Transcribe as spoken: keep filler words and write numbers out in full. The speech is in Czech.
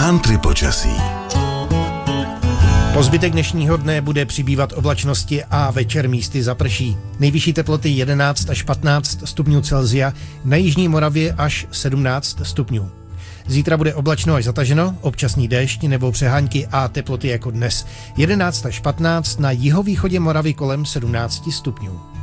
Country počasí. Po zbytek dnešního dne bude přibývat oblačnosti a večer místy zaprší. Nejvyšší teploty jedenáct až patnáct stupňů Celsia, na jižní Moravě až sedmnáct stupňů. Zítra bude oblačno až zataženo, občasný déšť nebo přehánky a teploty jako dnes. jedenáct až patnáct, na jihovýchodě Moravy kolem sedmnáct stupňů.